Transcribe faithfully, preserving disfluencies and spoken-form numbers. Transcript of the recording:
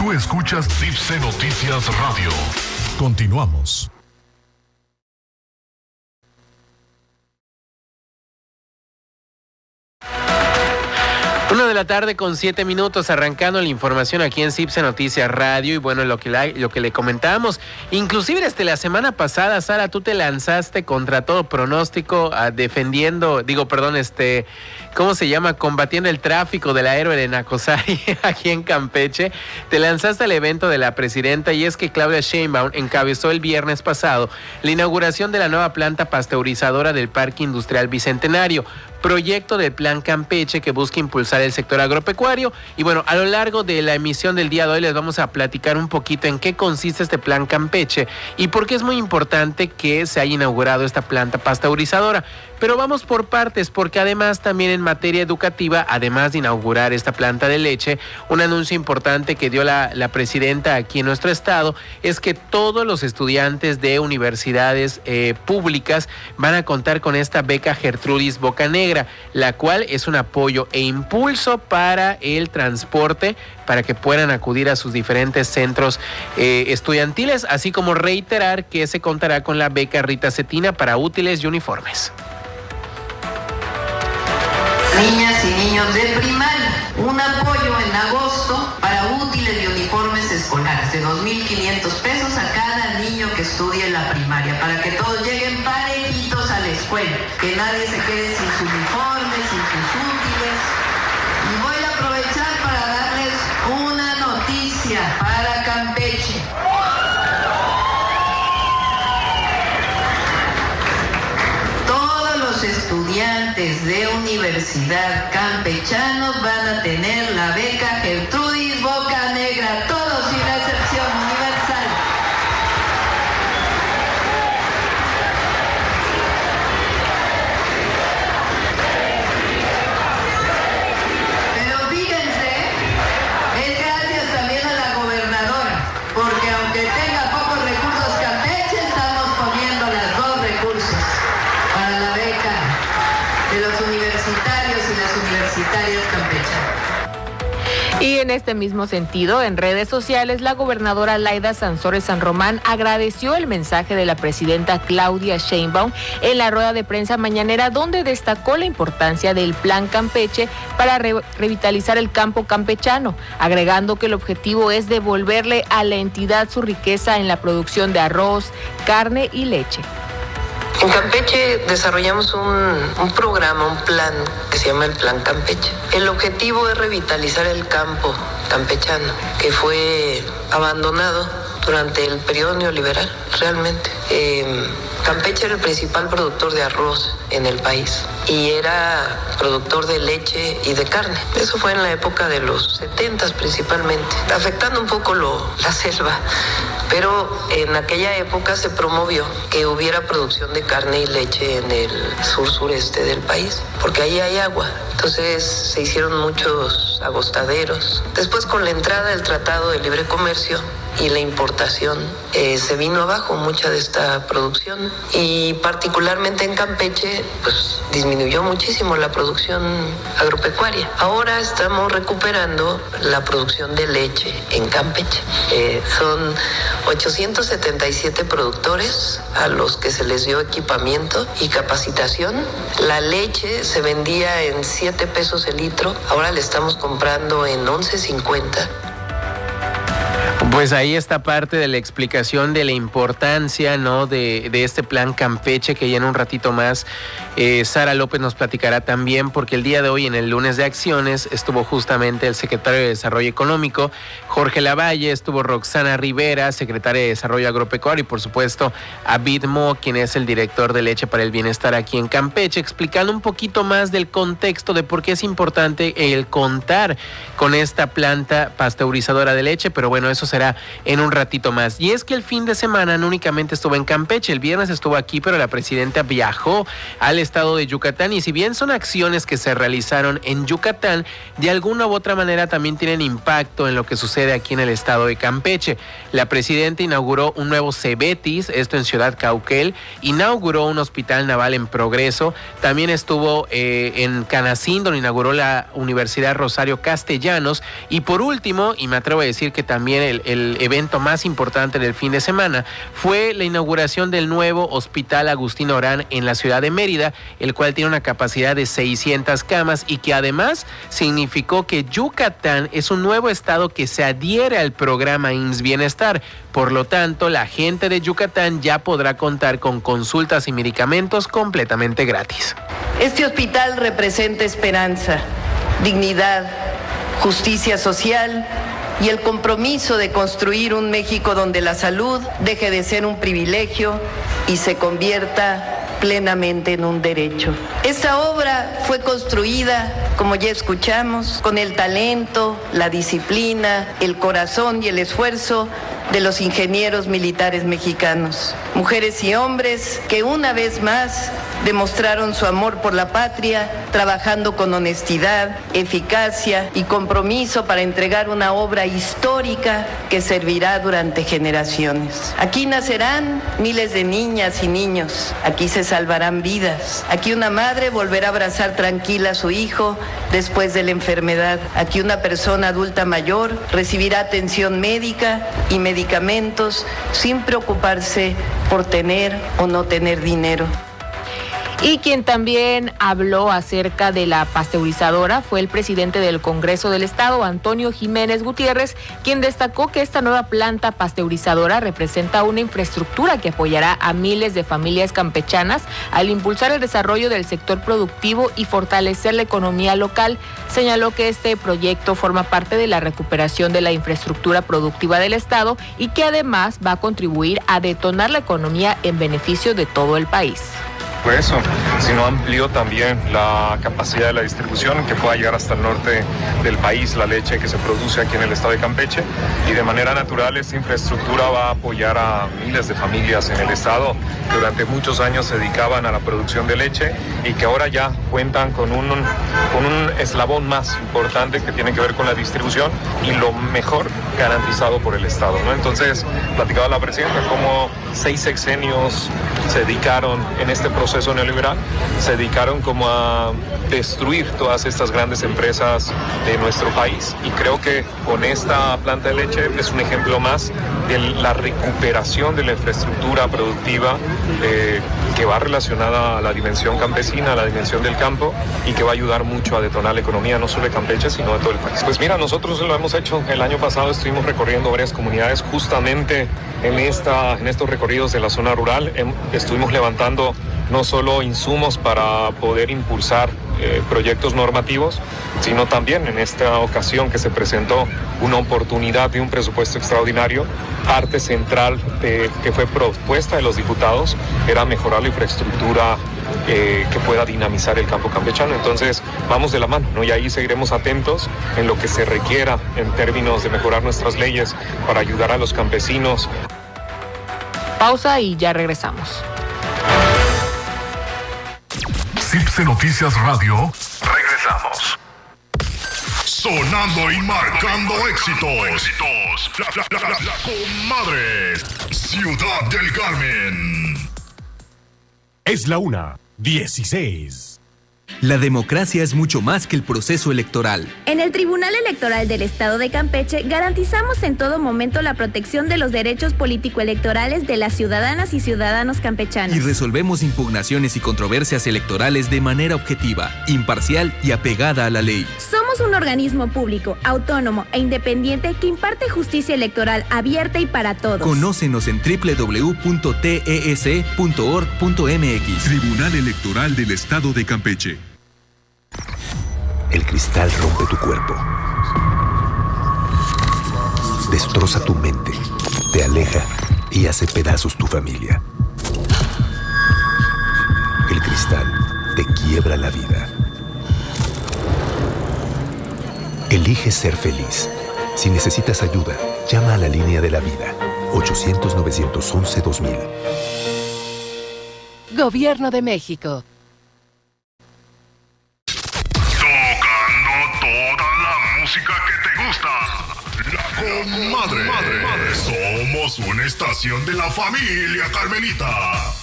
Tú escuchas Tipse Noticias Radio. Continuamos. Una de la tarde con siete minutos, arrancando la información aquí en Tipse Noticias Radio. Y bueno, lo que, la, lo que le comentábamos, inclusive desde la semana pasada, Sara, tú te lanzaste contra todo pronóstico, uh, defendiendo, digo, perdón, este, ¿cómo se llama? Combatiendo el tráfico del héroe de Nacosari aquí en Campeche. Te lanzaste al evento de la presidenta, y es que Claudia Sheinbaum encabezó el viernes pasado la inauguración de la nueva planta pasteurizadora del Parque Industrial Bicentenario, proyecto del Plan Campeche que busca impulsar el sector agropecuario. Y bueno, a lo largo de la emisión del día de hoy les vamos a platicar un poquito en qué consiste este Plan Campeche y por qué es muy importante que se haya inaugurado esta planta pasteurizadora. Pero vamos por partes, porque además también en materia educativa, además de inaugurar esta planta de leche, un anuncio importante que dio la, la presidenta aquí en nuestro estado es que todos los estudiantes de universidades eh, públicas van a contar con esta beca Gertrudis Bocanegra, la cual es un apoyo e impulso para el transporte, para que puedan acudir a sus diferentes centros eh, estudiantiles, así como reiterar que se contará con la beca Rita Cetina para útiles y uniformes. Niñas y niños de primaria, un apoyo en agosto para útiles y uniformes escolares de dos mil quinientos pesos a cada niño que estudie en la primaria, para que todos lleguen parejitos a la escuela, que nadie se quede sin sus uniformes, sin sus útiles. Y voy a aprovechar para darles una noticia para Campeche. Estudiantes de universidad campechanos van a tener la beca Gertrudis Bocanegra, todos sin excepción, universal. Pero fíjense, es gracias también a la gobernadora, porque aunque tenga pocos recursos Campeche, estamos poniendo las dos recursos para la beca de los universitarios y las universitarias campechanas. Y en este mismo sentido, en redes sociales, la gobernadora Laida Sansores San Román agradeció el mensaje de la presidenta Claudia Sheinbaum en la rueda de prensa mañanera, donde destacó la importancia del Plan Campeche para re- revitalizar el campo campechano, agregando que el objetivo es devolverle a la entidad su riqueza en la producción de arroz, carne y leche. En Campeche desarrollamos un, un programa, un plan que se llama el Plan Campeche. El objetivo es revitalizar el campo campechano, que fue abandonado durante el periodo neoliberal, realmente. Eh, Campeche era el principal productor de arroz en el país y era productor de leche y de carne. Eso fue en la época de los setentas principalmente, afectando un poco lo, la selva. Pero en aquella época se promovió que hubiera producción de carne y leche en el sur-sureste del país, porque ahí hay agua. Entonces se hicieron muchos agostaderos. Después, con la entrada del Tratado de Libre Comercio y la importación, eh, se vino abajo mucha de esta producción, y particularmente en Campeche pues disminuyó muchísimo la producción agropecuaria. Ahora estamos recuperando la producción de leche en Campeche. Eh, son ochocientos setenta y siete productores a los que se les dio equipamiento y capacitación. La leche se vendía en siete pesos el litro, ahora le estamos comprando en once cincuenta. Pues ahí está parte de la explicación de la importancia, ¿no?, de, de este Plan Campeche, que ya en un ratito más eh, Sara López nos platicará también, porque el día de hoy, en el lunes de acciones, estuvo justamente el secretario de Desarrollo Económico, Jorge Lavalle, estuvo Roxana Rivera, secretaria de Desarrollo Agropecuario, y por supuesto Abid Mo, quien es el director de Leche para el Bienestar aquí en Campeche, explicando un poquito más del contexto de por qué es importante el contar con esta planta pasteurizadora de leche. Pero bueno, eso será en un ratito más. Y es que el fin de semana no únicamente estuvo en Campeche, el viernes estuvo aquí, pero la presidenta viajó al estado de Yucatán, y si bien son acciones que se realizaron en Yucatán, de alguna u otra manera también tienen impacto en lo que sucede aquí en el estado de Campeche. La presidenta inauguró un nuevo Cebetis, esto en Ciudad Cauquel, inauguró un hospital naval en progreso, también estuvo eh, en Canacín, donde inauguró la Universidad Rosario Castellanos, y por último, y me atrevo a decir que también el, el evento más importante del fin de semana, fue la inauguración del nuevo Hospital Agustín Orán en la ciudad de Mérida, el cual tiene una capacidad de seiscientas camas y que además significó que Yucatán es un nuevo estado que se adhiere al programa I M S S Bienestar. Por lo tanto, la gente de Yucatán ya podrá contar con consultas y medicamentos completamente gratis. Este hospital representa esperanza, dignidad, justicia social y el compromiso de construir un México donde la salud deje de ser un privilegio y se convierta plenamente en un derecho. Esta obra fue construida, como ya escuchamos, con el talento, la disciplina, el corazón y el esfuerzo de los ingenieros militares mexicanos, mujeres y hombres que una vez más demostraron su amor por la patria, trabajando con honestidad, eficacia y compromiso para entregar una obra histórica que servirá durante generaciones. Aquí nacerán miles de niñas y niños, aquí se salvarán vidas, aquí una madre volverá a abrazar tranquila a su hijo después de la enfermedad, aquí una persona adulta mayor recibirá atención médica y medicamentos sin preocuparse por tener o no tener dinero. Y quien también habló acerca de la pasteurizadora fue el presidente del Congreso del Estado, Antonio Jiménez Gutiérrez, quien destacó que esta nueva planta pasteurizadora representa una infraestructura que apoyará a miles de familias campechanas al impulsar el desarrollo del sector productivo y fortalecer la economía local. Señaló que este proyecto forma parte de la recuperación de la infraestructura productiva del Estado y que además va a contribuir a detonar la economía en beneficio de todo el país. Eso, sino amplió también la capacidad de la distribución, que pueda llegar hasta el norte del país la leche que se produce aquí en el estado de Campeche, y de manera natural esta infraestructura va a apoyar a miles de familias en el estado que durante muchos años se dedicaban a la producción de leche y que ahora ya cuentan con un, con un eslabón más importante que tiene que ver con la distribución y lo mejor garantizado por el estado, ¿no? Entonces, platicaba la presidenta cómo seis sexenios se dedicaron en este proceso neoliberal, se dedicaron como a destruir todas estas grandes empresas de nuestro país, y creo que con esta planta de leche es un ejemplo más de la recuperación de la infraestructura productiva eh, que va relacionada a la dimensión campesina, a la dimensión del campo, y que va a ayudar mucho a detonar la economía no solo de Campeche sino de todo el país. Pues mira, nosotros lo hemos hecho. El año pasado estuvimos recorriendo varias comunidades justamente en, esta, en estos recorridos de la zona rural. Estuvimos levantando no solo insumos para poder impulsar eh, proyectos normativos, sino también en esta ocasión que se presentó una oportunidad de un presupuesto extraordinario. Parte central de, que fue propuesta de los diputados era mejorar la infraestructura eh, que pueda dinamizar el campo campechano. Entonces vamos de la mano, ¿no? Y ahí seguiremos atentos en lo que se requiera en términos de mejorar nuestras leyes para ayudar a los campesinos. Pausa y ya regresamos. CIPSE Noticias Radio. Regresamos. Sonando y marcando éxitos. La, la, la, la, la comadre. Ciudad del Carmen. Es la una, dieciséis. La democracia es mucho más que el proceso electoral. En el Tribunal Electoral del Estado de Campeche garantizamos en todo momento la protección de los derechos político-electorales de las ciudadanas y ciudadanos campechanos. Y resolvemos impugnaciones y controversias electorales de manera objetiva, imparcial y apegada a la ley. Somos un organismo público, autónomo e independiente que imparte justicia electoral abierta y para todos. Conócenos en doble u doble u doble u punto t e s punto org punto m x. Tribunal Electoral del Estado de Campeche. El cristal rompe tu cuerpo, destroza tu mente, te aleja y hace pedazos tu familia. El cristal te quiebra la vida. Elige ser feliz. Si necesitas ayuda, llama a la línea de la vida. ochocientos, novecientos once, dos mil. Gobierno de México. Tocando toda la música que te gusta. La Comadre. Somos una estación de la familia Carmelita.